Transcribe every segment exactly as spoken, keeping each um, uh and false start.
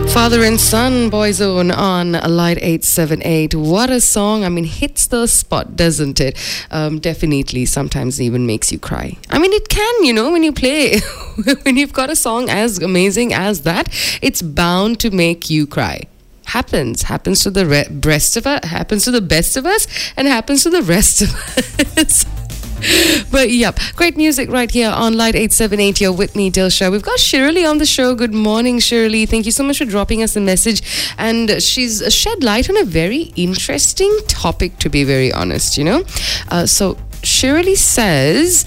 Father and Son, Boyzone on Light eight seven eight. What a song. I mean, hits the spot, doesn't it? Um, definitely sometimes even makes you cry. I mean, it can, you know, when you play. When you've got a song as amazing as that, it's bound to make you cry. Happens. Happens to the re- rest of us, happens to the best of us, and happens to the rest of us. But yep, great music right here on Light eight seven eight. You're with me, Dilsha. We've got Shirley on the show. Good morning, Shirley. Thank you so much for dropping us a message. And she's shed light on a very interesting topic, to be very honest, you know. Uh, so Shirley says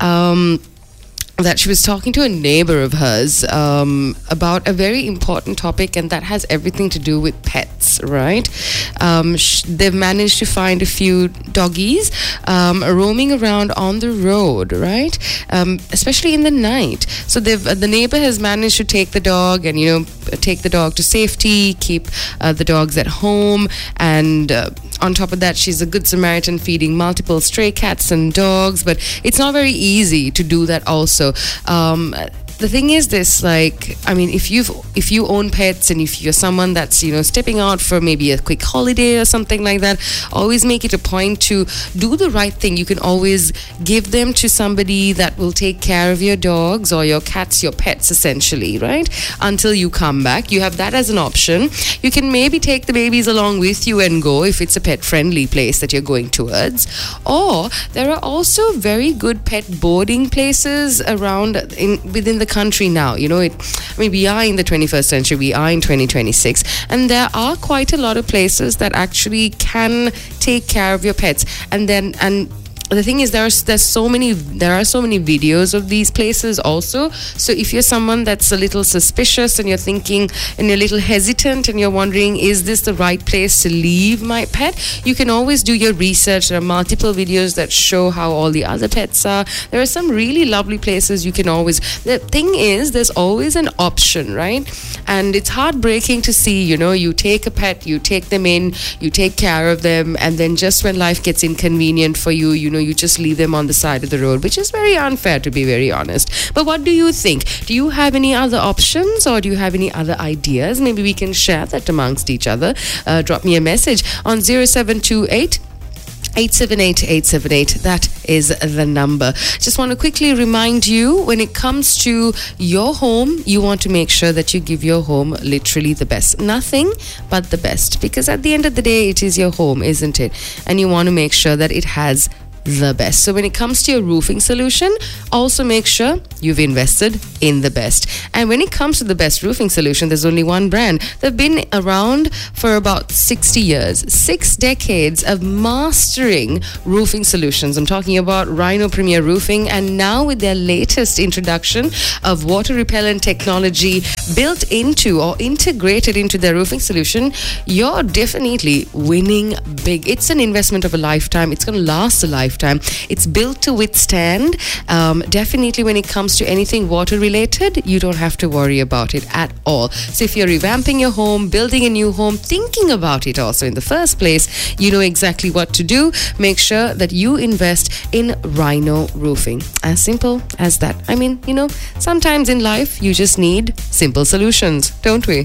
um, that she was talking to a neighbor of hers um, about a very important topic, and that has everything to do with pets, right? Um, sh- they've managed to find a few doggies um, roaming around on the road, right? Um, especially in the night. So they've uh, the neighbor has managed to take the dog and, you know, take the dog to safety, keep uh, the dogs at home, and uh, on top of that, she's a good Samaritan, feeding multiple stray cats and dogs, but it's not very easy to do that also. Um, the thing is this, like, I mean, if you've if you own pets and if you're someone that's, you know, stepping out for maybe a quick holiday or something like that, always make it a point to do the right thing. You can always give them to somebody that will take care of your dogs or your cats, your pets essentially, right? Until you come back. You have that as an option. You can maybe take the babies along with you and go if it's a pet friendly place that you're going towards. Or there are also very good pet boarding places around in within the country now. You know, it I mean, we are in the twenty-first century, we are in twenty twenty-six, and there are quite a lot of places that actually can take care of your pets. And then and the thing is, there's there's so many there are so many videos of these places also. So if you're someone that's a little suspicious and you're thinking and you're a little hesitant and you're wondering, is this the right place to leave my pet? You can always do your research. There are multiple videos that show how all the other pets are. There are some really lovely places you can always. The thing is, there's always an option, right? And it's heartbreaking to see, you know, you take a pet, you take them in, you take care of them, and then just when life gets inconvenient for you, you know, you just leave them on the side of the road, which is very unfair, to be very honest. But what do you think? Do you have any other options, or do you have any other ideas? Maybe we can share that amongst each other. Uh, drop me a message on zero seven two eight eight seven eight eight seven eight. That is the number. Just want to quickly remind you, when it comes to your home, you want to make sure that you give your home literally the best. Nothing but the best, because at the end of the day, it is your home, isn't it? And you want to make sure that it has the best. So when it comes to your roofing solution, also make sure you've invested in the best. And when it comes to the best roofing solution, there's only one brand. They've been around for about sixty years, six decades of mastering roofing solutions. I'm talking about Rhino Premier Roofing, and now with their latest introduction of water repellent technology built into or integrated into their roofing solution, you're definitely winning big. It's an investment of a lifetime. It's going to last a lifetime. Time. It's built to withstand. Um, definitely when it comes to anything water related, you don't have to worry about it at all. So if you're revamping your home, building a new home, thinking about it also in the first place, you know exactly what to do. Make sure that you invest in Rhino Roofing. As simple as that. I mean, you know, sometimes in life you just need simple solutions, don't we?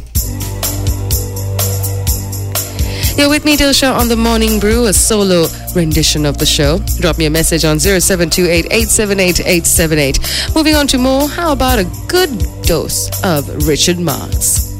You're with me, Dilsha, on The Morning Brew, a solo rendition of the show. Drop me a message on zero seven two eight eight seven eight eight seven eight. Moving on to more, how about a good dose of Richard Marx?